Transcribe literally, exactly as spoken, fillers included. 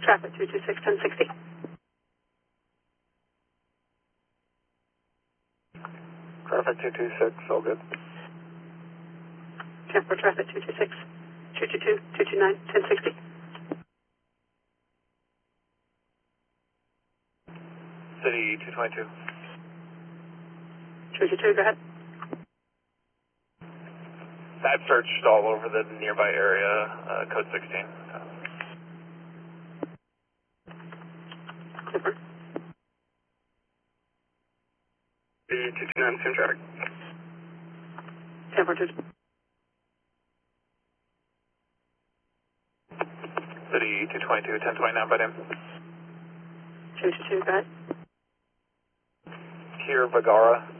Traffic two two six, ten sixty. Traffic two two six, all good. Tampa traffic two two six, two two two, two two nine, ten sixty. City two twenty-two. two two two, go ahead. I've searched all over the nearby area, uh, code sixteen. Clipper. City two two nine, same traffic. Tampa two. City two twenty-two, ten twenty-nine by name. two two two, go ahead. Kier Vagara,